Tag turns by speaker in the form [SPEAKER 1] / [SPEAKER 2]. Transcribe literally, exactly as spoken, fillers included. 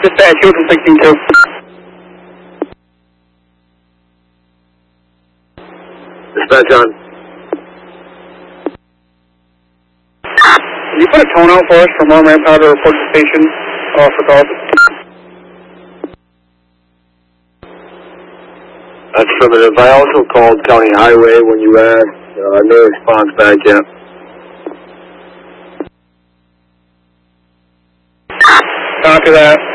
[SPEAKER 1] Dispatch, you from sixteen two.
[SPEAKER 2] Dispatch on.
[SPEAKER 1] Can you put a tone out for us for more manpower to report the station uh, for calls?
[SPEAKER 2] That's affirmative. I also called County Highway when you asked. Uh, no response back yet.
[SPEAKER 1] Copy that.